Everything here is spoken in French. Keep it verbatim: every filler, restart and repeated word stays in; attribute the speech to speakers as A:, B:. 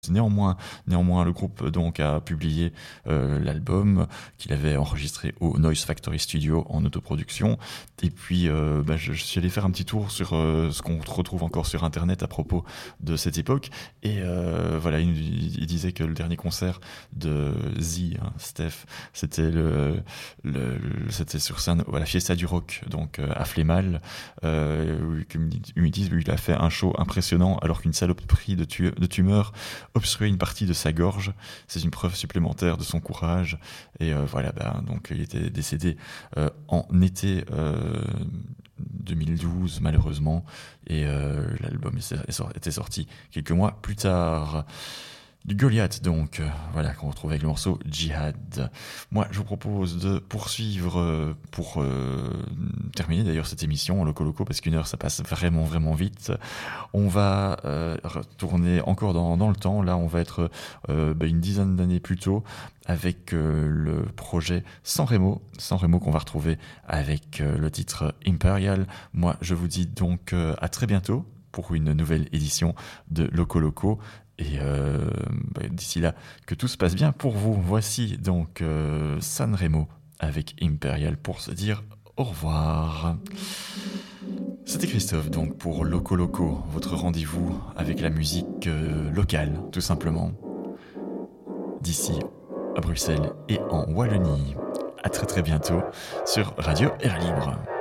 A: Néanmoins, néanmoins, le groupe donc a publié euh, l'album qu'il avait enregistré au Noise Factory Studio en autoproduction. Et puis, euh, bah, je, je suis allé faire un petit tour sur euh, ce qu'on retrouve encore sur Internet à propos de cette époque. Et euh, voilà, il, il disait que le dernier concert de Z, hein, Steph, c'était le, le, le c'était sur scène à la Fiesta du Rock, donc euh, à Flémal. Euh, il me dit, lui, il a fait un show impressionnant alors qu'une saloperie de, tu, de tumeurs obstruer une partie de sa gorge. C'est une preuve supplémentaire de son courage. Et euh, voilà, bah, donc il était décédé euh, en été euh, deux mille douze, malheureusement. Et euh, l'album était sorti quelques mois plus tard. Du Goliath, donc, euh, voilà, qu'on retrouve avec le morceau Jihad. Moi, je vous propose de poursuivre euh, pour euh, terminer d'ailleurs cette émission en Loco Loco, parce qu'une heure, ça passe vraiment, vraiment vite. On va euh, retourner encore dans, dans le temps. Là, on va être euh, bah, une dizaine d'années plus tôt avec euh, le projet San Remo, San Remo qu'on va retrouver avec euh, le titre Imperial. Moi, je vous dis donc euh, à très bientôt pour une nouvelle édition de Loco Loco. Et euh, bah, d'ici là, que tout se passe bien pour vous. Voici donc euh, San Remo avec Imperial pour se dire au revoir. C'était Christophe donc pour Loco Loco, votre rendez-vous avec la musique euh, locale, tout simplement. D'ici à Bruxelles et en Wallonie. À très très bientôt sur Radio Air Libre.